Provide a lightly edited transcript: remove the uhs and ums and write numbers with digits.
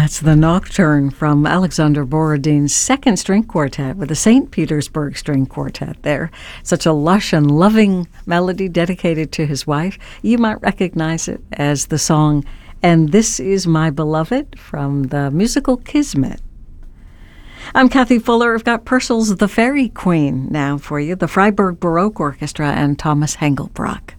That's the Nocturne from Alexander Borodin's Second String Quartet with the St. Petersburg String Quartet there. Such a lush and loving melody dedicated to his wife. You might recognize it as the song "And This Is My Beloved" from the musical Kismet. I'm Kathy Fuller. I've got Purcell's The Fairy Queen now for you, the Freiburg Baroque Orchestra and Thomas Hengelbrock.